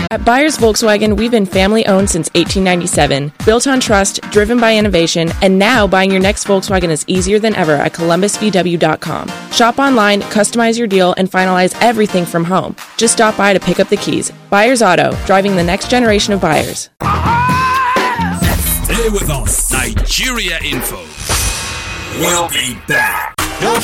At Byers Volkswagen, we've been family-owned since 1897, built on trust, driven by innovation, and now buying your next Volkswagen is easier than ever at columbusvw.com. Shop online, customize your deal, and finalize everything from home. Just stop by to pick up the keys. Byers Auto, driving the next generation of buyers. Stay with us. Nigeria Info. We'll be back.